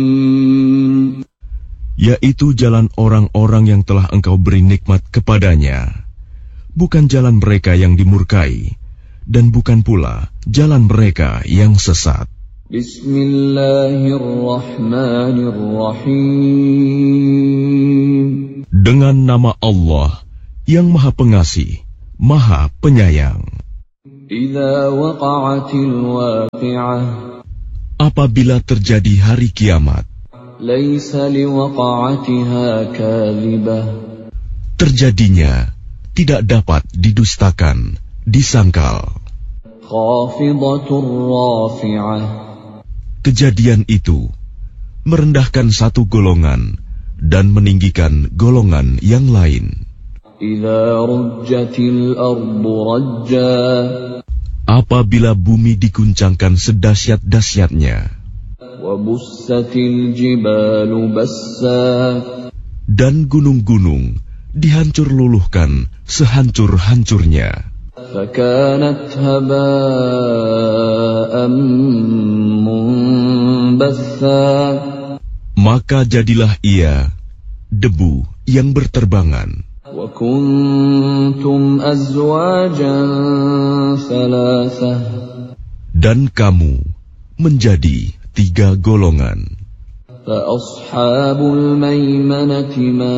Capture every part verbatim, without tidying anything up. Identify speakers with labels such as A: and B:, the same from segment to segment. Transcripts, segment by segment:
A: yaitu jalan orang-orang yang telah engkau beri nikmat kepadanya, bukan jalan mereka yang dimurkai, dan bukan pula jalan mereka yang sesat.
B: Bismillahirrahmanirrahim.
A: Dengan nama Allah yang Maha Pengasih, Maha Penyayang.
B: Idza waqa'atil waqi'ah.
A: Apabila terjadi hari kiamat,
B: laisa liwaqa'atiha kadhibah.
A: Terjadinya tidak dapat didustakan, disangkal.
B: Khafidatur rafi'ah.
A: Kejadian itu merendahkan satu golongan dan meninggikan golongan yang lain.
B: Idza rujjatil ardu rajja.
A: Apabila bumi diguncangkan sedahsyat-dahsyatnya,
B: wa bussatil jibalu bassa.
A: Dan gunung-gunung dihancur luluhkan sehancur-hancurnya.
B: Fakanat haba'an munbatha.
A: Maka jadilah ia debu yang berterbangan.
B: Wa kuntum azwajan thalathah.
A: Dan kamu menjadi tiga golongan.
B: Fa ashabul maimanati ma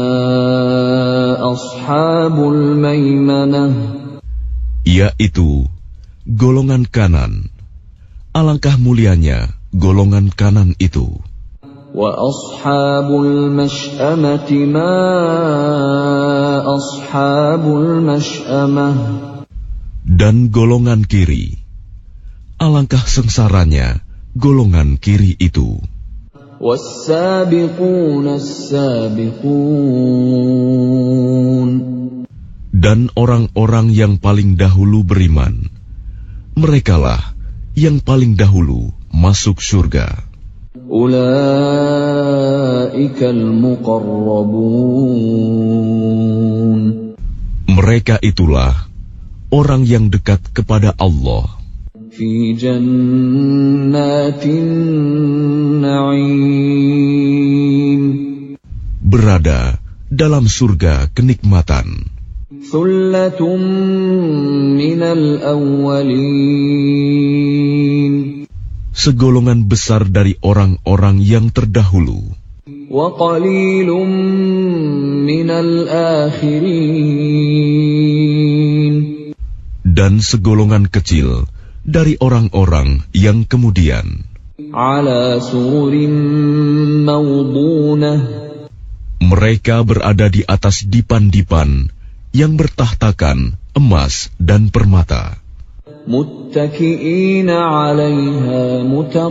B: ashabul maimanah.
A: Yaitu golongan kanan. Alangkah mulianya golongan kanan itu.
B: Wa ashabul mash'amati ma ashabul mash'amah.
A: Dan golongan kiri. Alangkah sengsaranya golongan kiri itu.
B: Was-sabiquna as-sabiqun.
A: Dan orang-orang yang paling dahulu beriman, merekalah yang paling dahulu masuk surga.
B: Ulaikal muqarrabun.
A: Mereka itulah orang yang dekat kepada Allah.
B: Fi jannatin na'im.
A: Berada dalam surga kenikmatan.
B: Thullatun minal awwalin.
A: Segolongan besar dari orang-orang yang terdahulu.
B: Wa qalilum minal akhirin.
A: Dan segolongan kecil dari orang-orang yang kemudian.
B: Ala sururin mawdunah.
A: Mereka berada di atas dipan-dipan yang bertahtakan emas dan permata.
B: Muttaki'ina 'alaiha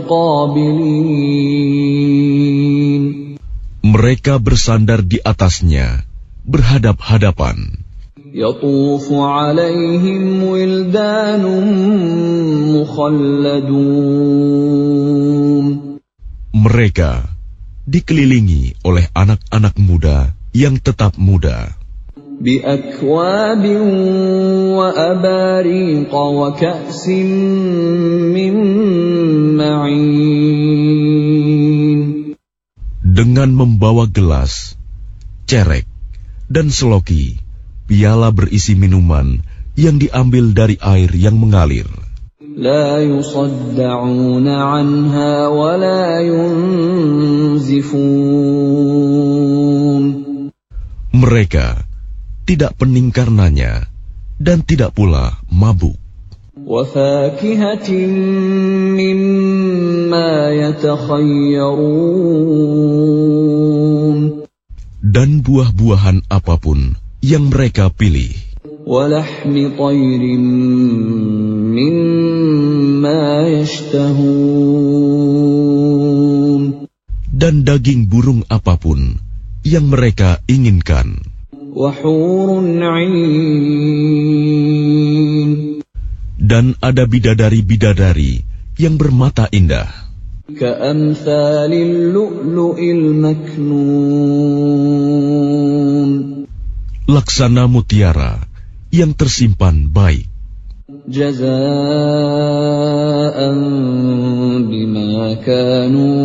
B: mutaqabilin.
A: Mereka bersandar di atasnya, berhadap-hadapan.
B: Yatufu 'alaihim wildanun mukhalladun.
A: Mereka dikelilingi oleh anak-anak muda yang tetap muda.
B: Bi'akwabin wa abariqa wa ka'sin min ma'in.
A: Dengan membawa gelas, cerek, dan seloki, piala berisi minuman yang diambil dari air yang mengalir.
B: La yusadda'una 'anha wa la yunzifun.
A: Mereka tidak pening karenanya dan tidak pula mabuk.
B: Wa fakihatin mimma yatakhayyarun.
A: Dan buah-buahan apapun yang mereka pilih.
B: Wa lahmi tayrin mimma yashtahun.
A: Dan daging burung apapun yang mereka inginkan.
B: Wahurun 'ain.
A: Dan ada bidadari-bidadari yang bermata indah.
B: Ka'amthalil lu'lu'il maknun.
A: Laksana mutiara yang tersimpan baik.
B: جزاء بما كانوا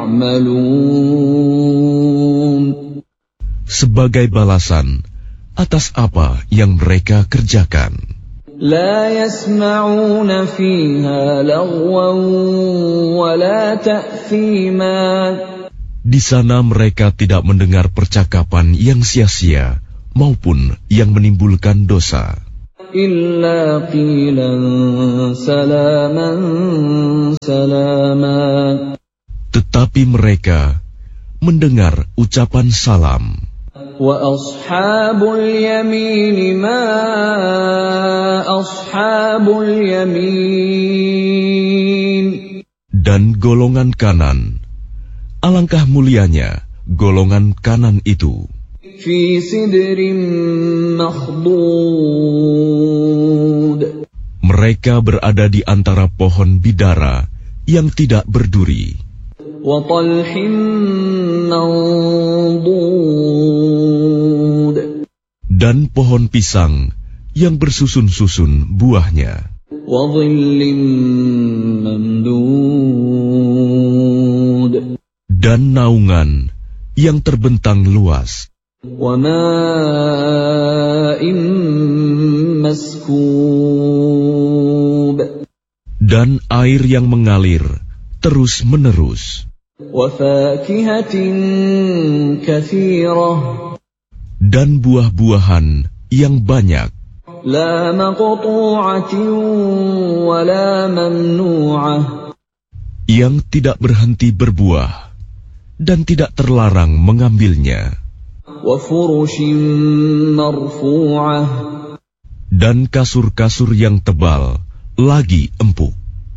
B: يعملون.
A: Sebagai balasan atas apa yang mereka kerjakan.
B: لا يسمعون فيها لغوا ولا تأثيما.
A: Di sana mereka tidak mendengar percakapan yang sia-sia maupun yang menimbulkan dosa.
B: إلا قيلا سلاما سلاما.
A: Tetapi mereka mendengar ucapan salam.
B: وأصحاب اليمين ما أصحاب اليمين.
A: Dan golongan kanan, alangkah mulianya golongan kanan itu.
B: في سدر مخضود.
A: Mereka berada di antara pohon bidara yang tidak berduri.
B: وطلح منضود.
A: Dan pohon pisang yang bersusun-susun buahnya.
B: وظل ممدود.
A: Dan naungan yang terbentang luas.
B: وماء مسكوب.
A: Dan air yang mengalir terus-menerus.
B: وفاكهة كثيرة.
A: Dan buah-buahan yang banyak.
B: لا مقطوعة ولا ممنوعة.
A: Yang tidak berhenti berbuah dan tidak terlarang mengambilnya.
B: وفرش مرفوعة.
A: Dan kasur-kasur yang tebal lagi empuk.